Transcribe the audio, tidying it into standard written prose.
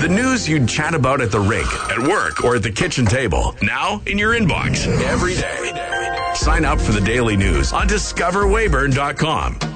news you'd chat about at the rink, at work, or at the kitchen table. Now in your inbox every day. Sign up for the daily news on discoverwayburn.com.